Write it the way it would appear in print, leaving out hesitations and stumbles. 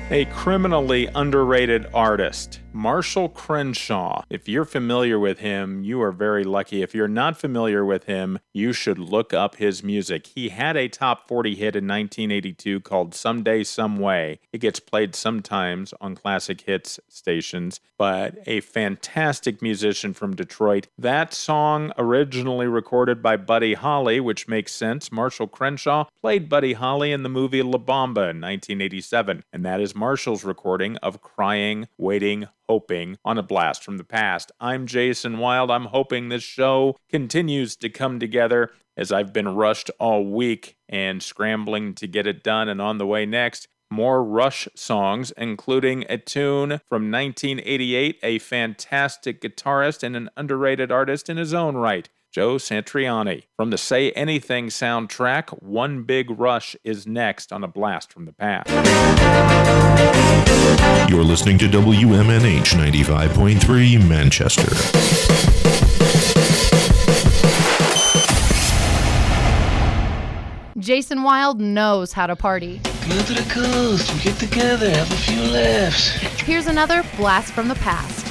A criminally underrated artist, Marshall Crenshaw. If you're familiar with him, you are very lucky. If you're not familiar with him, you should look up his music. He had a top 40 hit in 1982 called Someday, Some Way. It gets played sometimes on classic hits stations, but a fantastic musician from Detroit. That song originally recorded by Buddy Holly, which makes sense. Marshall Crenshaw played Buddy Holly in the movie La Bamba in 1987, and that is Marshall's recording of Crying, Waiting, Hoping on a Blast from the Past. I'm Jason Wild. I'm hoping this show continues to come together as I've been rushed all week and scrambling to get it done. And on the way next, more Rush songs, including a tune from 1988, a fantastic guitarist and an underrated artist in his own right, Joe Satriani. From the Say Anything soundtrack, One Big Rush is next on A Blast from the Past. You're listening to WMNH 95.3 Manchester. Jason Wild knows how to party. Come to the coast, we get together, have a few laughs. Here's another Blast from the Past.